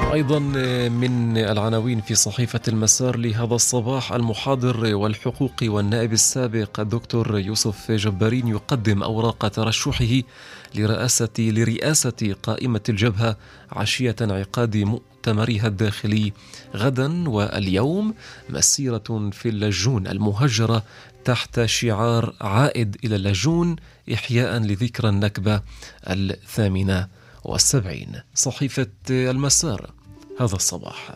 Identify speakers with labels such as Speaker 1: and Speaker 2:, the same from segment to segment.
Speaker 1: أيضا من العناوين في صحيفة المسار لهذا الصباح: المحاضر والحقوقي والنائب السابق الدكتور يوسف جبارين يقدم أوراق ترشحه لرئاسة قائمة الجبهة عشية انعقاد مؤتمرها الداخلي غدا. واليوم مسيرة في اللجون المهجرة تحت شعار عائد إلى اللجون إحياء لذكرى النكبة 78. صحيفة المسار هذا الصباح.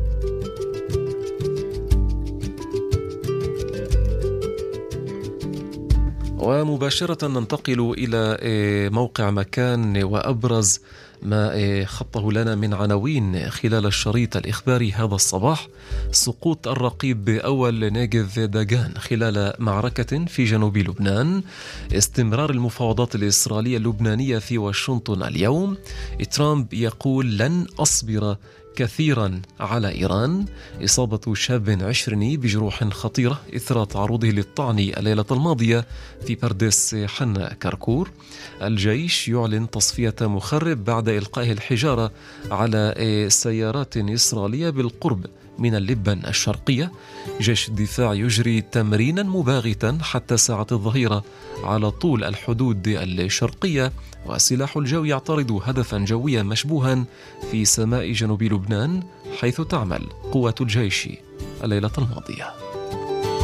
Speaker 1: ومباشرة ننتقل إلى موقع مكان وأبرز ما خطه لنا من عناوين خلال الشريط الإخباري هذا الصباح: سقوط الرقيب أول ناجذ داغان خلال معركة في جنوب لبنان، استمرار المفاوضات الإسرائيلية اللبنانية في واشنطن اليوم، ترامب يقول لن أصبر كثيرا على إيران، إصابة شاب 20 بجروح خطيرة إثر تعرضه للطعن الليلة الماضية في برديس حنا كركور، الجيش يعلن تصفية مخرب بعد إلقائه الحجارة على سيارات إسرائيلية بالقرب من اللبن الشرقية، جيش الدفاع يجري تمرينا مباغتا حتى ساعة الظهيرة على طول الحدود الشرقية، وسلاح الجو يعترض هدفا جويا مشبوها في سماء جنوب لبنان حيث تعمل قوة الجيش الليلة الماضية.